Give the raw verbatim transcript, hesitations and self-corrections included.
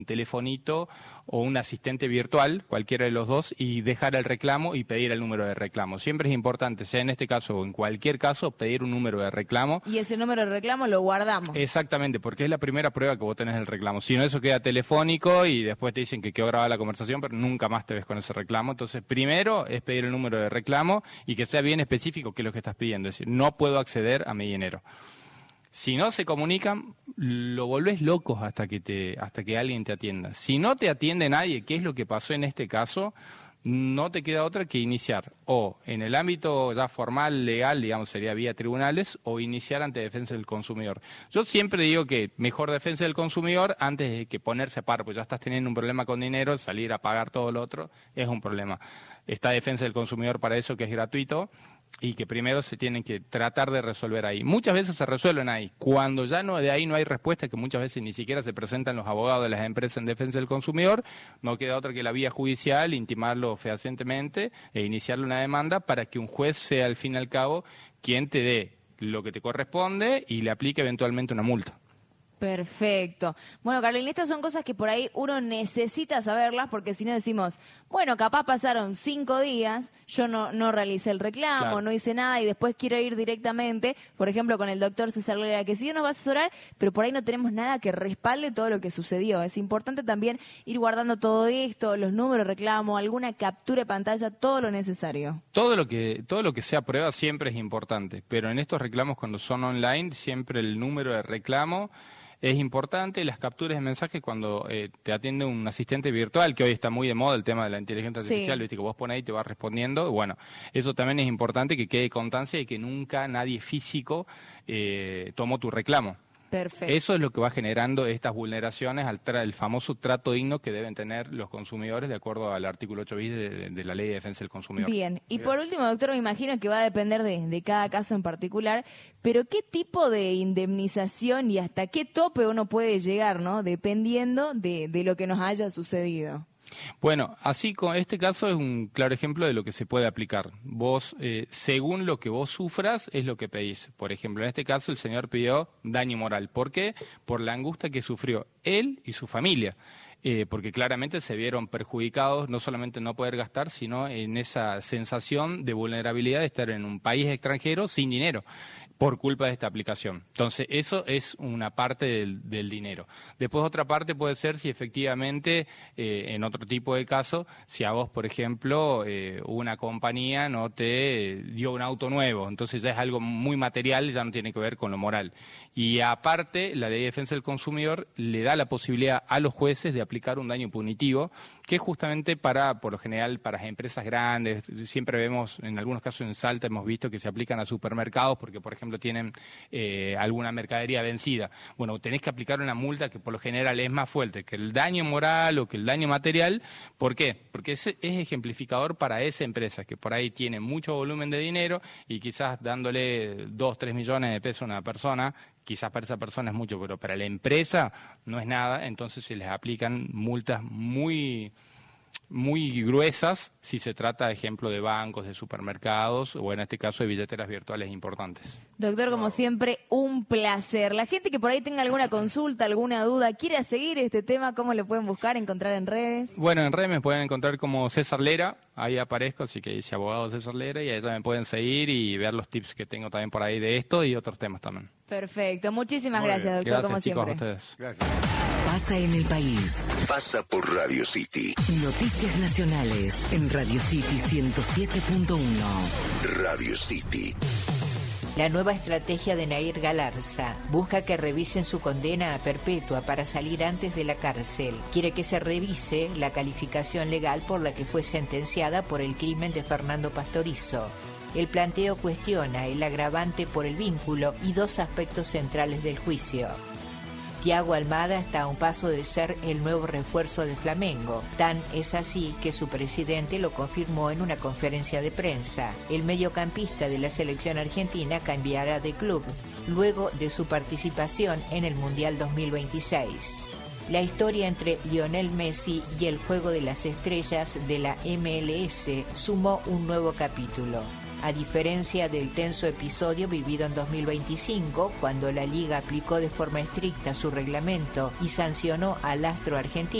telefonito o un asistente virtual, cualquiera de los dos, y dejar el reclamo y pedir el número de reclamo. Siempre es importante, sea en este caso o en cualquier caso, pedir un número de reclamo. Y ese número de reclamo lo guardamos. Exactamente, porque es la primera prueba que vos tenés del reclamo. Si no, eso queda telefónico y después te dicen que quedó grabada la conversación, pero nunca más te ves con ese reclamo. Entonces, primero es pedir el número de reclamo y que sea bien específico qué es lo que estás pidiendo. Es decir, no puedo acceder a mi dinero. Si no se comunican, lo volvés locos hasta que te, hasta que alguien te atienda. Si no te atiende nadie, ¿qué es lo que pasó en este caso? No te queda otra que iniciar o en el ámbito ya formal, legal, digamos, sería vía tribunales, o iniciar ante defensa del consumidor. Yo siempre digo que mejor defensa del consumidor antes de que ponerse a par, porque ya estás teniendo un problema con dinero, salir a pagar todo lo otro es un problema. Está defensa del consumidor para eso, que es gratuito, y que primero se tienen que tratar de resolver ahí. Muchas veces se resuelven ahí. Cuando ya no de ahí no hay respuesta, que muchas veces ni siquiera se presentan los abogados de las empresas en defensa del consumidor, no queda otra que la vía judicial, intimarlo fehacientemente e iniciarle una demanda para que un juez sea al fin y al cabo quien te dé lo que te corresponde y le aplique eventualmente una multa. Perfecto. Bueno, Carlín, estas son cosas que por ahí uno necesita saberlas, porque si no decimos, bueno, capaz pasaron cinco días, yo no, no realicé el reclamo, Claro. no hice nada y después quiero ir directamente, por ejemplo, con el doctor César Lera, que sí nos va a asesorar, pero por ahí no tenemos nada que respalde todo lo que sucedió. Es importante también ir guardando todo esto, los números de reclamo, alguna captura de pantalla, todo lo necesario. Todo lo que todo lo que sea prueba siempre es importante, pero en estos reclamos cuando son online, siempre el número de reclamo es importante. Las capturas de mensajes cuando eh, te atiende un asistente virtual, que hoy está muy de moda el tema de la inteligencia artificial, Sí. viste que vos pones ahí y te va respondiendo. Bueno, eso también es importante, que quede constancia de que nunca nadie físico eh, tomó tu reclamo. Perfecto. Eso es lo que va generando estas vulneraciones al tra el famoso trato digno que deben tener los consumidores de acuerdo al artículo ocho bis de, de, de la Ley de Defensa del Consumidor. Bien, y por último, doctor, me imagino que va a depender de, de cada caso en particular, pero ¿qué tipo de indemnización y hasta qué tope uno puede llegar, ¿no? Dependiendo de, de lo que nos haya sucedido. Bueno, así con este caso es un claro ejemplo de lo que se puede aplicar. Vos, eh, según lo que vos sufras, es lo que pedís. Por ejemplo, en este caso el señor pidió daño moral. ¿Por qué? Por la angustia que sufrió él y su familia. Eh, porque claramente se vieron perjudicados, no solamente en no poder gastar, sino en esa sensación de vulnerabilidad de estar en un país extranjero sin dinero, por culpa de esta aplicación. Entonces, eso es una parte del, del dinero. Después, otra parte puede ser si efectivamente, eh, en otro tipo de caso, si a vos, por ejemplo, eh, una compañía no te dio un auto nuevo, entonces ya es algo muy material, ya no tiene que ver con lo moral. Y aparte, la Ley de Defensa del Consumidor le da la posibilidad a los jueces de aplicar un daño punitivo, que es justamente para, por lo general, para las empresas grandes. Siempre vemos, en algunos casos en Salta hemos visto que se aplican a supermercados porque, por ejemplo, tienen eh, alguna mercadería vencida. Bueno, tenés que aplicar una multa que por lo general es más fuerte que el daño moral o que el daño material. ¿Por qué? Porque es, es ejemplificador para esa empresa que por ahí tiene mucho volumen de dinero y quizás dándole dos, tres millones de pesos a una persona, quizás para esa persona es mucho, pero para la empresa no es nada, entonces se les aplican multas muy, muy gruesas si se trata, de ejemplo, de bancos, de supermercados o en este caso de billeteras virtuales importantes. Doctor, como siempre, un placer. La gente que por ahí tenga alguna consulta, alguna duda, quiera seguir este tema, ¿cómo lo pueden buscar, encontrar en redes? Bueno, en redes me pueden encontrar como César Lera, ahí aparezco, así que dice abogado César Lera, y ahí ya me pueden seguir y ver los tips que tengo también por ahí de esto y otros temas también. Perfecto. Muchísimas Muy gracias, doctor, Gracias, como chicos, siempre. a ustedes. Gracias. Pasa en el país. Pasa por Radio City. Noticias nacionales en Radio City ciento siete punto uno. Radio City. La nueva estrategia de Nair Galarza busca que revisen su condena a perpetua para salir antes de la cárcel. Quiere que se revise la calificación legal por la que fue sentenciada por el crimen de Fernando Pastorizo. El planteo cuestiona el agravante por el vínculo y dos aspectos centrales del juicio. Thiago Almada está a un paso de ser el nuevo refuerzo de Flamengo. Tan es así que su presidente lo confirmó en una conferencia de prensa. El mediocampista de la selección argentina cambiará de club luego de su participación en el Mundial dos mil veintiséis. La historia entre Lionel Messi y el juego de las estrellas de la M L S sumó un nuevo capítulo. A diferencia del tenso episodio vivido en dos mil veinticinco, cuando la Liga aplicó de forma estricta su reglamento y sancionó al astro argentino,